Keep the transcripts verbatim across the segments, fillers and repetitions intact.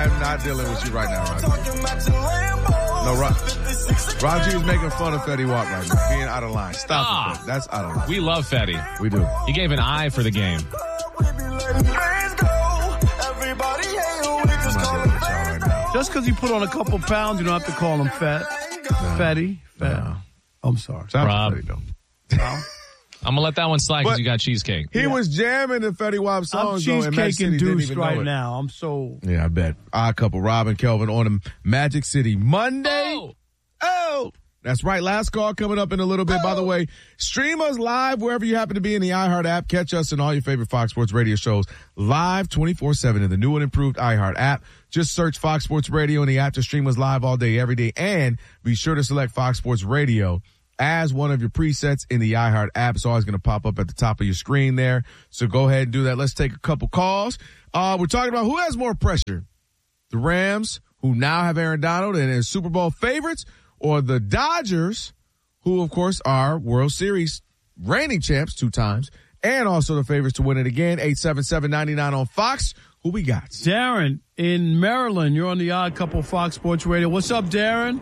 am not dealing with you right now, Roger. No, Ro- Roger is making fun of Fetty Wap right now, being out of line. Stop Ah, it, Fetty. That's out of line. We love Fetty. We do. He gave an eye for the game. Just because you put on a couple pounds, you don't have to call him fat. No. Fatty. Fat. No. I'm sorry. Rob. Fetty, though. I'm going to let that one slide because you got cheesecake. He yeah. was jamming the Fetty Wap songs. I'm cheesecake induced right it. now. I'm so... Yeah, I bet. Odd couple, Rob and Kelvin on a Magic City Monday. Oh. oh. That's right. Last call coming up in a little bit. Oh. By the way, stream us live wherever you happen to be in the iHeart app. Catch us in all your favorite Fox Sports radio shows live twenty-four seven in the new and improved iHeart app. Just search Fox Sports Radio in the app to stream us live all day, every day. And be sure to select Fox Sports Radio as one of your presets in the iHeart app. It's always going to pop up at the top of your screen there. So go ahead and do that. Let's take a couple calls. Uh, we're talking about who has more pressure. The Rams, who now have Aaron Donald and is Super Bowl favorites, or the Dodgers, who, of course, are World Series reigning champs two times, and also the favorites to win it again. eight seven seven, nine nine on Fox. Who we got? Darren in Maryland. You're on the Odd Couple Fox Sports Radio. What's up, Darren?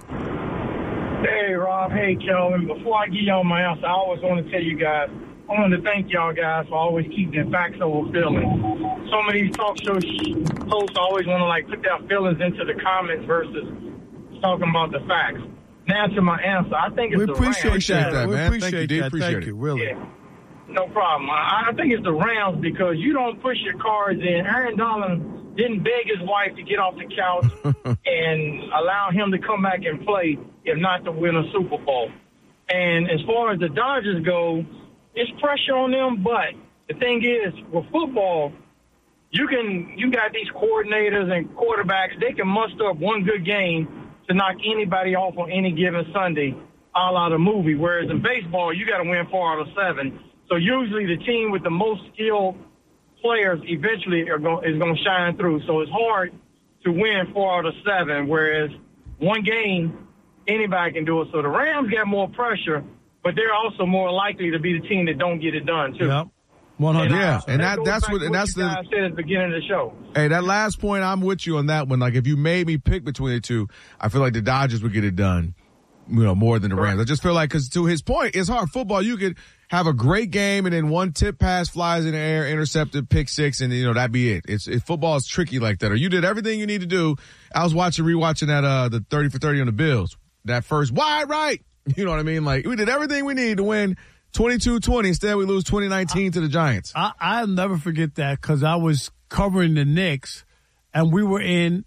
Hey, Rob. Hey, Kelvin. Before I give y'all my answer, I always want to tell you guys, I want to thank y'all guys for always keeping facts over feelings. Some of these talk show hosts always want to, like, put their feelings into the comments versus talking about the facts. Now to my answer, I think it's we the appreciate Rams. that, that, we man. appreciate Thank you, that. appreciate Thank it. you, really. Yeah, no problem. I, I think it's the Rams because you don't push your cards in. Aaron Donald didn't beg his wife to get off the couch and allow him to come back and play, if not to win a Super Bowl. And as far as the Dodgers go, it's pressure on them, but the thing is, with football, you can you got these coordinators and quarterbacks, they can muster up one good game to knock anybody off on any given Sunday, a la the movie. Whereas in baseball, you got to win four out of seven. So usually the team with the most skilled players eventually are going is going to shine through. So it's hard to win four out of seven. Whereas one game, anybody can do it. So the Rams get more pressure, but they're also more likely to be the team that don't get it done too. Yep. one hundred. And, yeah, and that, that that's what, and what that's you the. guys said at the beginning of the show. Hey, that last point, I'm with you on that one. Like, if you made me pick between the two, I feel like the Dodgers would get it done, you know, more than the Rams. I just feel like, because to his point, it's hard football. You could have a great game, and then one tip pass flies in the air, intercepted, pick six, and you know that be it. It's it, football is tricky like that. Or you did everything you need to do. I was watching, rewatching that uh the thirty for thirty on the Bills. That first wide right, you know what I mean? Like, we did everything we needed to win twenty-two twenty. Instead, we lose twenty nineteen to the Giants. I, I'll never forget that because I was covering the Knicks, and we were in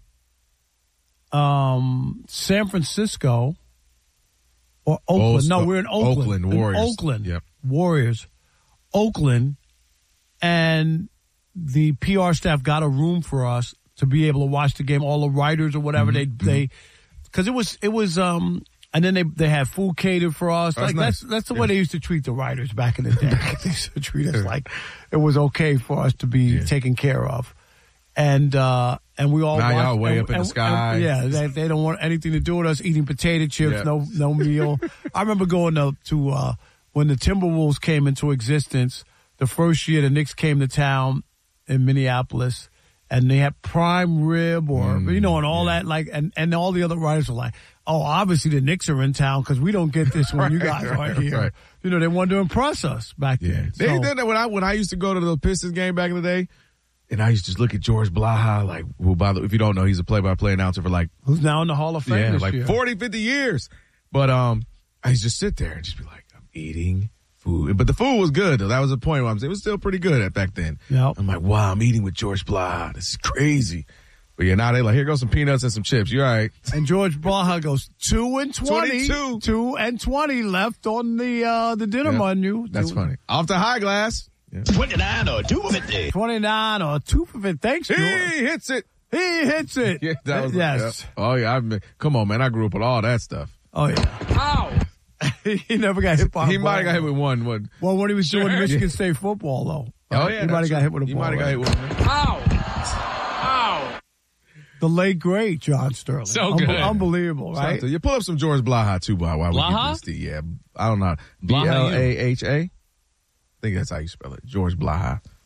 um, San Francisco or Oakland. Oh, no, we're in Oakland. Oakland Warriors. In Oakland Yep. Warriors. Oakland, and the P R staff got a room for us to be able to watch the game. All the writers or whatever Mm-hmm. they they because it was it was um. And then they they had food catered for us. That's like nice. that's that's the Yeah. way they used to treat the writers back in the day. They used to treat us like it was okay for us to be Yeah. taken care of. And uh and we all Now watched, y'all way and, up in the and- sky. and- yeah, they they don't want anything to do with us eating potato chips, Yeah. no no meal. I remember going to to uh when the Timberwolves came into existence, the first year the Knicks came to town in Minneapolis. And they had prime rib or, Mm, you know, and all yeah. that, like, and, and all the other writers were like, oh, obviously the Knicks are in town because we don't get this when you Right, guys right, aren't here. right. You know, they wanted to impress us back Yeah, then. they So- did that when I when I used to go to the Pistons game back in the day, and I used to just look at George Blaha, like, who, by the if you don't know, he's a play-by-play announcer for like who's now in the Hall of Fame yeah, this like year. forty, fifty years. But um, I used to just sit there and just be like, I'm eating food, but the food was good though. That was the point. Where I'm saying it was still pretty good at back then. Yep. I'm like, wow, I'm eating with George Blaha. This is crazy. But yeah, now they like, here goes some peanuts and some chips. You all right? And George Blaha goes two and twenty, twenty-two. two and twenty left on the uh, the dinner Yeah, menu. That's Two- funny. Off the high glass. Yeah. twenty-nine or two fifty. twenty-nine or two for it. Thanks, He George. hits it. He hits it. Yeah, that was yes. yeah. Oh yeah, I've been, come on, man. I grew up with all that stuff. Oh yeah. Ow. He never got hit by. He a might have ball. got hit with one. one. Well, when he was doing Michigan State football, though. Oh yeah, he might have got hit with a He ball. might have got hit with one. Ow. Ow. The late great John Sterling. So good. Unbelievable, right? So you pull up some George Blaha too, boy. While we Blaha? get this, the- yeah, I don't know. B Blaha L you. A H A. I think that's how you spell it. George Blaha.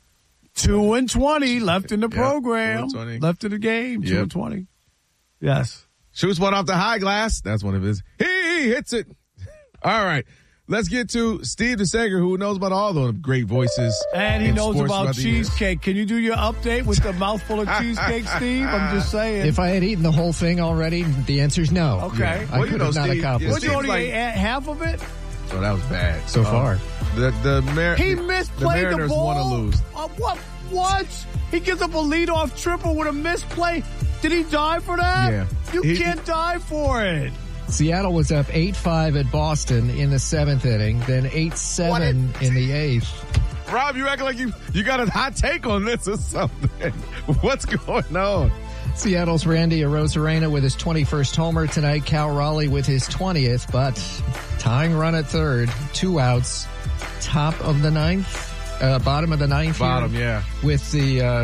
Two and twenty left in the Yep, program. two and twenty. Left in the game. Two Yep. and twenty. Yes. Shoots one off the high glass. That's one of his. He hits it. All right. Let's get to Steve DeSager, who knows about all the great voices. And he in knows sports about throughout the years. cheesecake. Can you do your update with the mouthful of cheesecake, Steve? I'm just saying. If I had eaten the whole thing already, the answer's no. Okay. I Well, you could know, have not Steve- accomplished yeah, What, you Steve's only like- ate half of it? So that was bad. so Uh, far. The the, Mar- He the misplayed the, Mariners ball. want to lose. Uh, what? What? He gives up a leadoff triple with a misplay. Did he die for that? Yeah. You He- can't die for it. Seattle was up eight five at Boston in the seventh inning, then eight seven in the eighth. Rob, you act like you you got a hot take on this or something. What's going on? Seattle's Randy Arozarena with his twenty-first homer tonight. Cal Raleigh with his twentieth, but tying run at third, two outs, top of the ninth, uh, bottom of the ninth. here Bottom, yeah. With the, uh,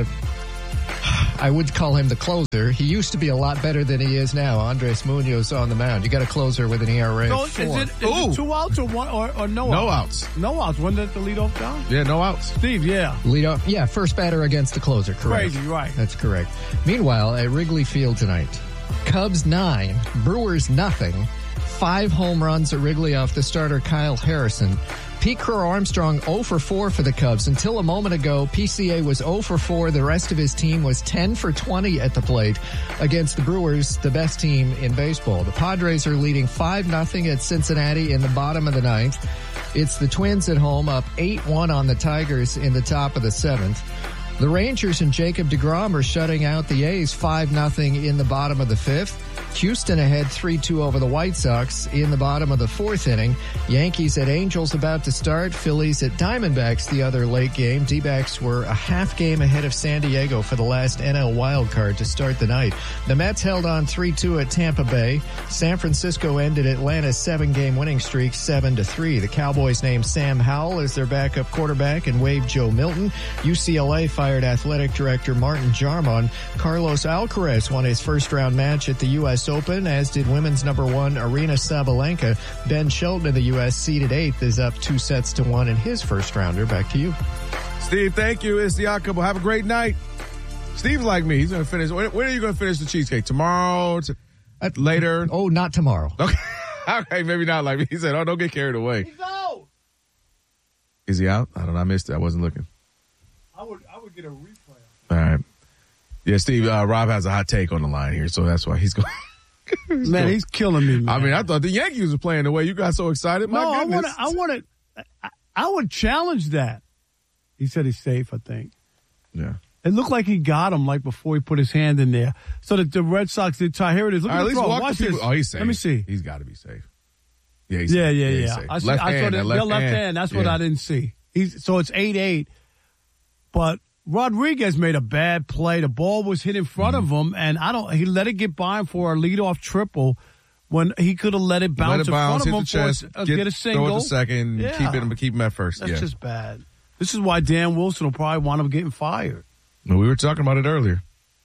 I would call him the closer. He used to be a lot better than he is now. Andres Munoz on the mound. You got a closer with an E R A So of is four. it, is Ooh. it two outs or one or, or no, No outs? outs. No outs. Wasn't that the leadoff down? Yeah, no outs. Steve, yeah. Lead off, yeah, first batter against the closer, correct. Crazy, right. That's correct. Meanwhile, at Wrigley Field tonight, Cubs nine, Brewers nothing. Five home runs at Wrigley off the starter Kyle Harrison. Pete Crow-Armstrong oh for four for the Cubs. Until a moment ago, P C A was oh for four. The rest of his team was ten for twenty at the plate against the Brewers, the best team in baseball. The Padres are leading five nothing at Cincinnati in the bottom of the ninth. It's the Twins at home up eight one on the Tigers in the top of the seventh. The Rangers and Jacob deGrom are shutting out the A's five nothing in the bottom of the fifth. Houston ahead three two over the White Sox in the bottom of the fourth inning. Yankees at Angels about to start. Phillies at Diamondbacks the other late game. D-backs were a half game ahead of San Diego for the last N L wildcard to start the night. The Mets held on three two at Tampa Bay. San Francisco ended Atlanta's seven-game winning streak seven to three. The Cowboys named Sam Howell as their backup quarterback and waived Joe Milton. U C L A fired athletic director Martin Jarmon. Carlos Alcaraz won his first-round match at the U S Open, as did women's number one Aryna Sabalenka. Ben Shelton of the U S seeded eighth is up two sets to one in his first rounder. Back to you. Steve, thank you. It's the Odd Couple. Have a great night. Steve's like me. He's going to finish. When, when are you going to finish the cheesecake? Tomorrow? T- later? Oh, not tomorrow. Okay. All right. Maybe not like me. He said, oh, don't get carried away. He's out. Is he out? I don't know. I missed it. I wasn't looking. I would, I would get a replay. All right. Yeah, Steve, uh, Rob has a hot take on the line here, so that's why he's going. Man, he's killing me, man. I mean, I thought the Yankees were playing the way you got so excited. My no, I goodness. want to, I want to, I, I would challenge that. He said he's safe, I think. Yeah. It looked like he got him like before he put his hand in there. So that the Red Sox did tie. Here it is. Look All right, at at the least throw. walk Watch the people. this. Oh, he's safe. Let me see. He's got to be safe. Yeah, he's Yeah, safe. yeah, he's yeah. safe. I, see, left I hand, saw that that left, left hand. hand. That's what Yeah. I didn't see. He's so it's eight eight. But Rodriguez made a bad play. The ball was hit in front Mm-hmm. of him, and I don't. He let it get by him for a leadoff triple when he could have let it bounce Let it in bounce, front hit of the him chest, for a, get, get a single. throw it to second, Yeah. keep him, keep him at first. That's yeah. just bad. This is why Dan Wilson will probably wind up getting fired. Well, we were talking about it earlier.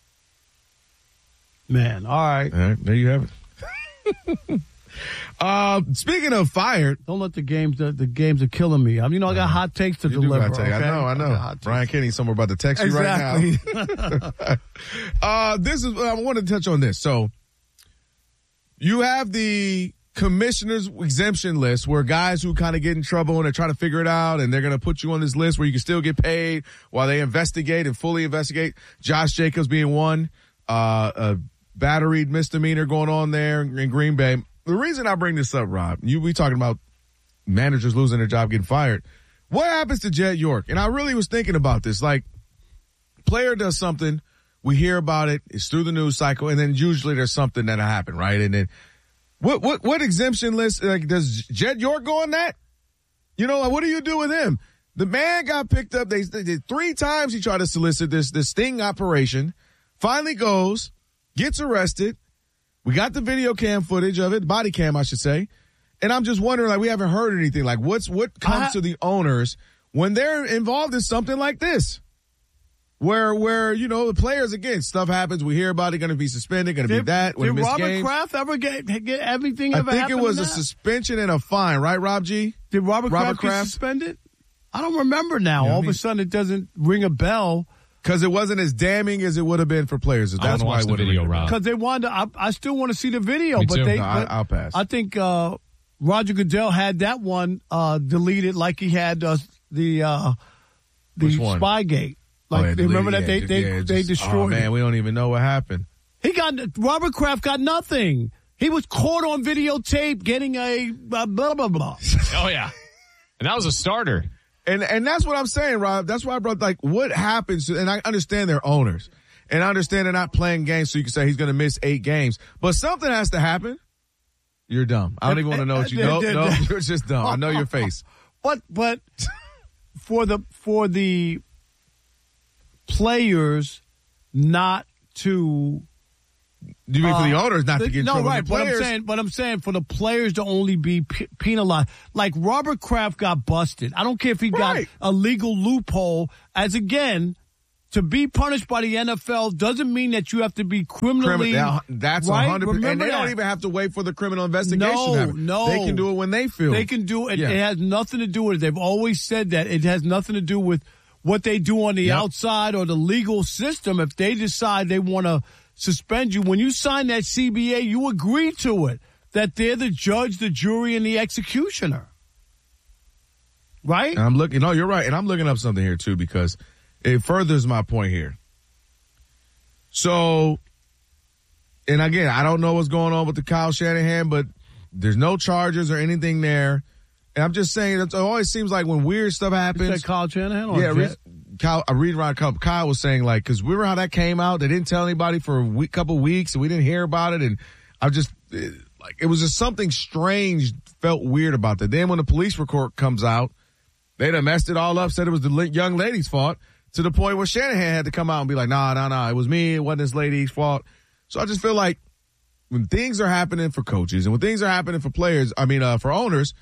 Man, all right. All right, there you have it. uh, speaking of fired, Don't let the games. The, the games are killing me. I mean, you know, I got hot takes to you do deliver. gotta take- okay? I know, I got know. hot takes. Brian Kenny's somewhere about to text Exactly. you right now. uh, this is, I want to touch on this. So you have the commissioner's exemption list where guys who kind of get in trouble and they're trying to figure it out and they're going to put you on this list where you can still get paid while they investigate and fully investigate. Josh Jacobs being one, uh, a battery misdemeanor going on there in Green Bay. The reason I bring this up, Rob, you we talking about managers losing their job, getting fired. What happens to Jet York? And I really was thinking about this. Like, player does something, we hear about it, it's through the news cycle, and then usually there's something that'll happen, right? And then what what what exemption list, like, does Jet York go on that? You know, like, what do you do with him? The man got picked up. They, they did three times he tried to solicit this this sting operation. Finally goes, gets arrested. We got the video cam footage of it, body cam, I should say. And I'm just wondering, like, we haven't heard anything. Like, what's what comes I, to the owners when they're involved in something like this? Where, where you know, the players, again, stuff happens. We hear about it, going to be suspended, going to be Did, that. When did miss Robert games. Kraft ever get, get everything I ever think it happened was to a that? suspension and a fine, right, Rob G? Did Robert, Robert Kraft get Kraft? suspended? I don't remember now. You know All what I of a mean? sudden, it doesn't ring a bell. Because it wasn't as damning as it would have been for players. I That's wanna why watch it the would have video, been. Rob. Because they wanted. To, I, I still want to see the video, Me but too. they. No, I- but I'll pass. I think uh, Roger Goodell had that one uh, deleted, like he had uh, the uh, Which the one? Spygate. Oh, Like yeah, they remember yeah, that they just- they yeah, they just- destroyed. Oh, man, it. we don't even know what happened. He got Robert Kraft got nothing. He was caught on videotape getting a uh, blah blah blah. Oh, yeah. And that was a starter. And and that's what I'm saying, Rob. That's why I brought, like, what happens, and I understand they're owners, and I understand they're not playing games, so you can say he's going to miss eight games, but something has to happen. You're dumb. I don't even want to know what you know. No, you're just dumb. I know your face. But but for the for the players not to You mean for the Uh, owners not the- to get in no, trouble? right? The But I'm players, saying, but I'm saying for the players to only be p- penalized. Like Robert Kraft got busted. I don't care if he Right. got a legal loophole. As again, to be punished by the N F L doesn't mean that you have to be criminally. criminal, that's right? one hundred percent. And Remember they don't that. even have to wait for the criminal investigation. No, to happen. no. They can do it when they feel. They can do it. Yeah. It has nothing to do with it. They've always said that it has nothing to do with what they do on the Yep. outside or the legal system. If they decide they want to suspend you, when you sign that C B A, you agree to it, that they're the judge, the jury, and the executioner. Right? And I'm looking. No, you're right. And I'm looking up something here too because it furthers my point here. So, and again, I don't know what's going on with the Kyle Shanahan, but there's no charges or anything there. And I'm just saying, it always seems like when weird stuff Is happens. that Kyle Shanahan? Or Yeah, Jet? Reed, Kyle, I read around. Kyle, Kyle was saying like, because remember how that came out? They didn't tell anybody for a week, couple weeks, and we didn't hear about it. And I just it, like it was just something strange, felt weird about that. Then when the police report comes out, they done messed it all up. Said it was the li- young lady's fault to the point where Shanahan had to come out and be like, nah, nah, nah, it was me. It wasn't this lady's fault. So I just feel like when things are happening for coaches and when things are happening for players, I mean, uh, for owners.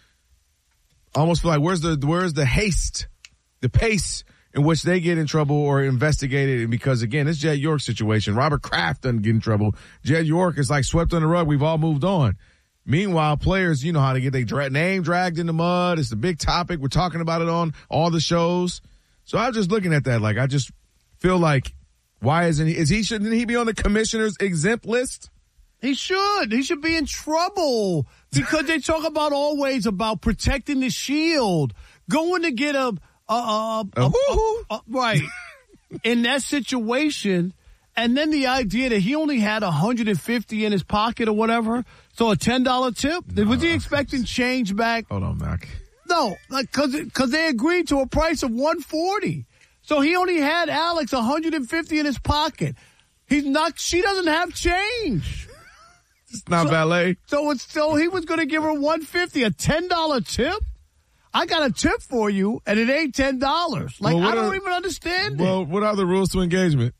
I almost feel like where's the where's the haste, the pace in which they get in trouble or investigated? And because again, it's Jed York's situation. Robert Kraft doesn't get in trouble. Jed York is like swept under the rug. We've all moved on. Meanwhile, players, you know how to get their dra- name dragged in the mud. It's the big topic. We're talking about it on all the shows. So I was just looking at that. Like I just feel like why isn't he? Is he shouldn't he be on the commissioner's exempt list? He should. He should be in trouble because they talk about always about protecting the shield, going to get a, a, a, a, A hoo-hoo. a- a- right in that situation, and then the idea that he only had one hundred fifty in his pocket or whatever, so a ten dollar tip. Was he expecting change back? Hold on, Mac. No, like because because they agreed to a price of one forty, so he only had Alex one hundred fifty in his pocket. He's not. She doesn't have change. It's not So- ballet. So it's so he was going to give her one fifty, a ten dollar tip. I got a tip for you, and it ain't ten dollars. Like Well, I what don't are- even understand Well, it. what are the rules to engagement?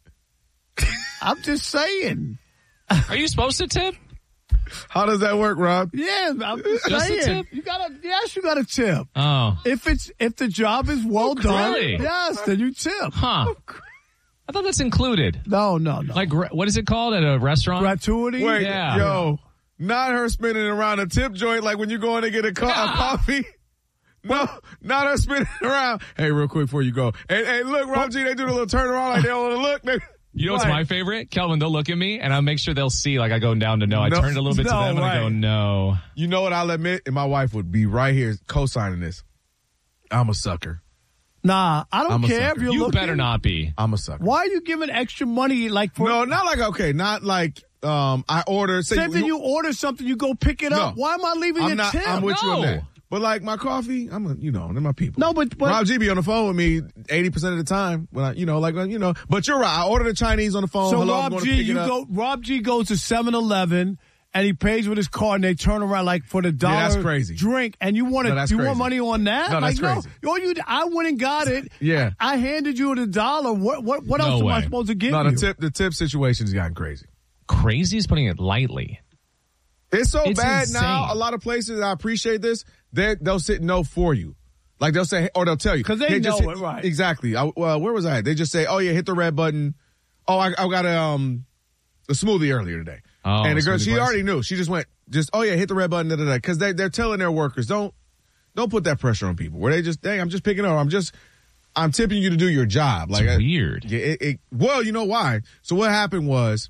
I'm just saying. Are you supposed to tip? How does that work, Rob? Yeah, I'm just, Just a saying. tip? You got to yes, you got a tip. Oh. If it's if the job is well done, really? yes, then you tip. Huh. I thought that's included. No, no, no. Like, gra- what is it called at a restaurant? gratuity. Wait, Yeah. yo, not her spinning around a tip joint like when you go in to get a, co- a coffee. No, not her spinning around. Hey, real quick before you go. Hey, hey, look, Rob G, they do the little turnaround like they don't want to look. They, You know what's Right. my favorite? Kelvin, they'll look at me, and I'll make sure they'll see, like, I go down to no. I No, turn it a little bit to no, them, and I go, right. no. You know what I'll admit? And my wife would be right here co-signing this. I'm a sucker. Nah, I don't I'm a care if sucker. you're You looking. better not be. I'm a sucker. Why are you giving extra money? Like for No, not like, okay, not like um I order. Say same thing. You order something, you go pick it up. No. Why am I leaving I'm a not. tip? I'm with you on No. that. But like my coffee, I'm a, you know, they're my people. No, but- but- Rob G be on the phone with me eighty percent of the time when I, you know, like you know. But you're right. I order the Chinese on the phone. So Hello, I'm Rob going G, to pick it you up. go. Rob G goes to seven eleven and he pays with his card, and they turn around like for the dollar that's crazy. drink, and you want No, to that's you crazy. want money on that? No, like, that's crazy. No, you, I went and got it. Yeah. I handed you the dollar. What what what No else am I way. supposed to give No, you? the tip, the tip situation's gotten crazy. Crazy is putting it lightly. It's so It's bad insane. now. A lot of places, and I appreciate this, they they'll sit no for you. Like they'll say, or they'll tell you 'Cause they just know hit- it, right. Exactly. I, well, where was I? They just say, oh yeah, hit the red button. Oh, I, I got a um a smoothie earlier today, Oh, and the girl smoothie she place. already knew. She just went, just oh yeah, hit the red button, da da da. Because they they're telling their workers, don't don't put that pressure on people where they just, dang, I'm just picking up. I'm just, I'm tipping you to do your job. Like it's I, weird. Yeah, it, it, well, you know why? So what happened was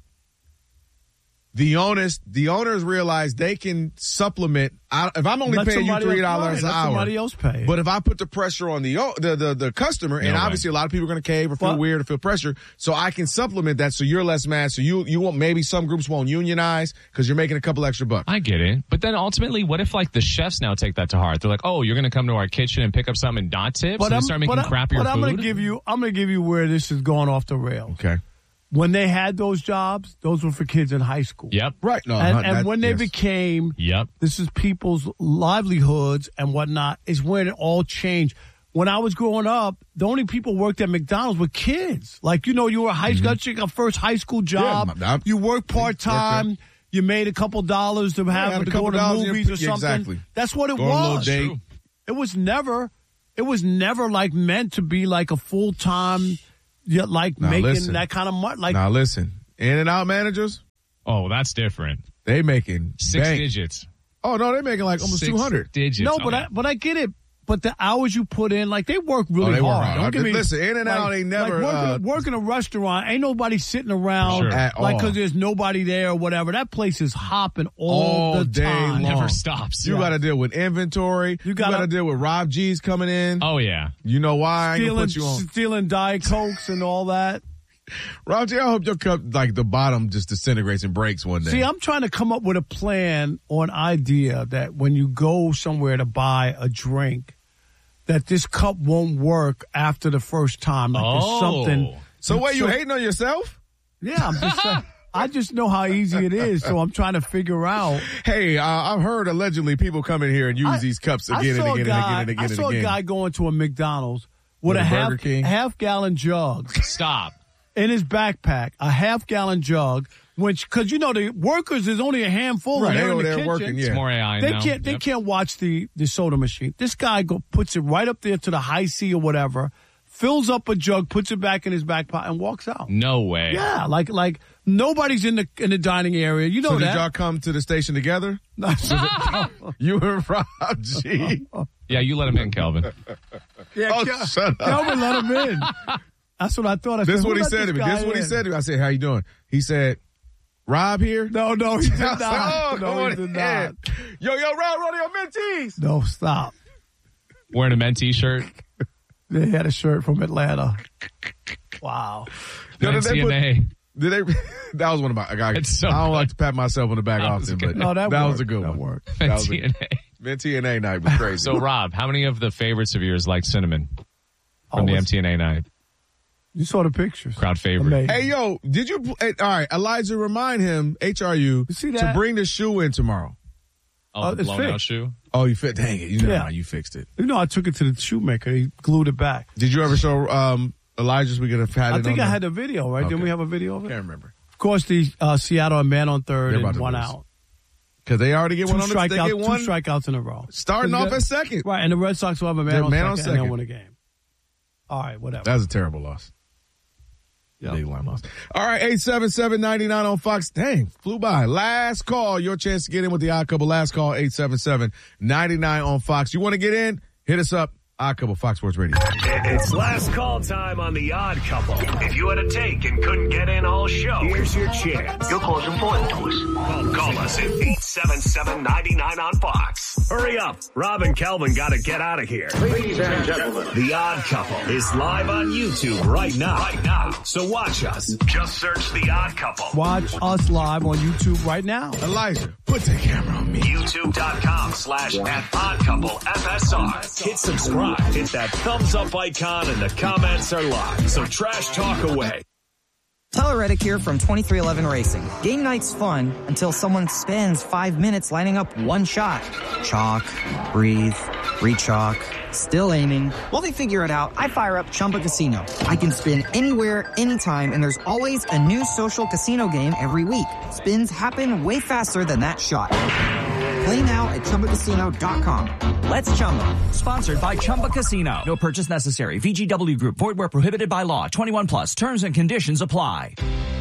the owners, the owners realized they can supplement. I, if I'm only Let paying you somebody three else- dollars right, an let hour, somebody else pay. but if I put the pressure on the o- the the, the customer, and No way. obviously a lot of people are going to cave or feel But- weird or feel pressure, so I can supplement that so you're less mad. So you you won't. Maybe some groups won't unionize because you're making a couple extra bucks. I get it. But then ultimately, what if like the chefs now take that to heart? They're like, oh, you're going to come to our kitchen and pick up something and not tip? So they start making but I- crappier but I'm food? gonna give you, I'm gonna give you where this is going off the rails. Okay, When they had those jobs, those were for kids in high school. Yep. right? No, And, not and that- when they yes. became, Yep. this is people's livelihoods and whatnot, is when it all changed. When I was growing up, the only people who worked at McDonald's were kids. Like, you know, you were a high school, mm-hmm. a first high school job. Yeah, I- you worked part time. You made a couple dollars to have had a to couple go to dollars, movies yeah, or something. exactly. That's what it Go on a little was. date. True. It was never. It was never like meant to be like a full time. Yeah, like Now, making listen. that kind of money. Like, Now listen, in and out managers, Oh, that's different. they making Six bank. digits. Oh no, they making like almost Six two hundred. digits. no, Oh, but yeah. I but I get it. But the hours you put in, like they work really Oh, they work hard. hard. Don't get me. Listen, in and like, out ain't never, like working, uh, working a restaurant. Ain't nobody sitting around Sure. At like all. because there's nobody there or whatever. That place is hopping all, All the day time. long. Never stops. You Yeah. got to deal with inventory. You got gotta- to deal with Rob G's coming in. Oh, yeah. You know why I ain't gonna Stealing, put you on. stealing Diet Cokes and all that. Rob G, I hope your cup, like the bottom, just disintegrates and breaks one day. See, I'm trying to come up with a plan or an idea that when you go somewhere to buy a drink, that this cup won't work after the first time. Like there's Oh. something. so wait, you so- hating on yourself? Yeah, I'm just saying. I just know how easy it is, so I'm trying to figure out. Hey, uh, I've heard allegedly people come in here and use I- these cups I again and saw a again guy, and again and again I and saw again. a guy going to a McDonald's with, With a a half Burger King? half gallon jug Stop. in his backpack, a half gallon jug. Which, because you know the workers, there's only a handful. Right, and they're they in over the there kitchen. working, yeah. It's more A I They now. can't. They Yep. can't watch the the soda machine. This guy go puts it right up there to the high C or whatever, fills up a jug, puts it back in his back pocket, and walks out. No way. Yeah, like like nobody's in the in the dining area. You know So did that. y'all come to the station together? You and Rob G. Yeah, you let him in, Kelvin. yeah, Oh, Kel- shut up. Kelvin let him in. That's what I thought. I This is said, what "Who he let said to me. guy This is what he in?" said to me. I said, how you doing? He said, Rob here? No, no, he did I was like, not. oh, come no, on he did in. not. Yo, yo, Rob, run your mentees. No, stop. Wearing a men t-shirt. They had a shirt from Atlanta. Wow. Yo, did they put- T N A. Did they? That was one of my. I, got, It's so I don't good. like to pat myself on the back That was often, good. but No, that, that worked. was a good that one. Worked. That Men was a- T N A. Men T N A night was crazy. So, Rob, how many of the favorites of yours like cinnamon from Oh, the it's- M T N A night? You saw the pictures. Crowd favorite. Amazing. Hey, yo, did you? Hey, all right, Elijah, remind him H R U You see to that? bring the shoe in tomorrow. Oh, Oh, the it's blown out fixed. shoe. Oh, you fit? Dang it! You know Yeah. how you fixed it. You know, I took it to the shoemaker. He glued it back. Did you ever show um, Elijah's? We could have had I it. think on I the- had the video, right? Didn't Okay. we have a video of it? Can't remember Of course, the uh, Seattle and man on third They're about and to one lose. out. because they already get Two one on the. They strikeouts, get one two strikeouts in a row. starting off at second. Right, and the Red Sox will have a man, They're on, man second on and second. they'll win a game. All right, whatever. That's a terrible loss. Yep. Big line loss. All right, eight seven seven, nine nine on Fox. Dang, flew by. Last call. Your chance to get in with the Odd Couple. Last call, eight seven seven, nine nine on Fox. You want to get in? Hit us up. Odd Couple, Fox Sports Radio. It's last call time on The Odd Couple. If you had a take and couldn't get in all show, here's your chance. Your call's important to us. Call, call us at eight seven seven, nine nine on Fox. Hurry up. Rob and Kelvin got to get out of here. Ladies and gentlemen, The Odd Couple is live on YouTube right now. Right now. So watch us. Just search The Odd Couple. Watch us live on YouTube right now. Elijah, put the camera on me. YouTube.com slash at Odd Couple F S R. Hit subscribe. Hit that thumbs up icon and the comments are live. So trash talk away. Tyler Reddick here from twenty-three eleven Racing. Game night's fun until someone spends five minutes lining up one shot. Chalk, breathe, re-chalk, still aiming. While they figure it out, I fire up Chumba Casino. I can spin anywhere, anytime, and there's always a new social casino game every week. Spins happen way faster than that shot. Play now at Chumba Casino dot com. Let's Chumba. Sponsored by Chumba Casino. No purchase necessary. V G W Group. Void where prohibited by law. twenty-one plus. Terms and conditions apply.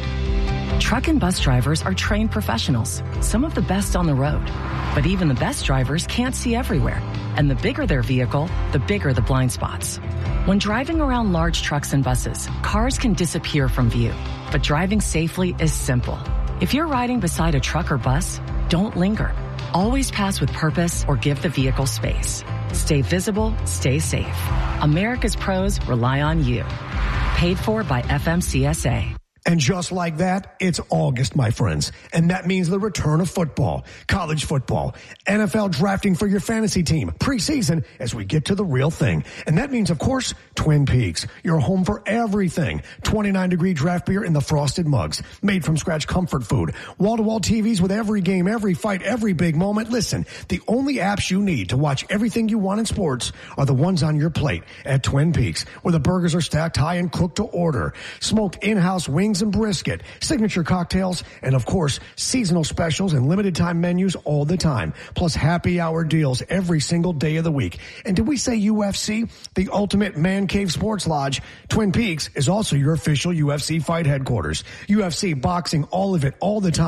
Truck and bus drivers are trained professionals, some of the best on the road. But even the best drivers can't see everywhere. And the bigger their vehicle, the bigger the blind spots. When driving around large trucks and buses, cars can disappear from view. But driving safely is simple. If you're riding beside a truck or bus, don't linger. Always pass with purpose or give the vehicle space. Stay visible, stay safe. America's pros rely on you. Paid for by F M C S A. And just like that, it's August, my friends. And that means the return of football, college football, N F L drafting for your fantasy team, preseason as we get to the real thing. And that means, of course, Twin Peaks, your home for everything. twenty-nine degree draft beer in the frosted mugs, made from scratch comfort food, wall-to-wall T Vs with every game, every fight, every big moment. Listen, the only apps you need to watch everything you want in sports are the ones on your plate at Twin Peaks, where the burgers are stacked high and cooked to order. Smoked in-house wings and brisket, signature cocktails, and of course, seasonal specials and limited time menus all the time. Plus happy hour deals every single day of the week. And did we say U F C? The ultimate man cave sports lodge. Twin Peaks is also your official U F C fight headquarters. U F C, boxing, all of it, all the time.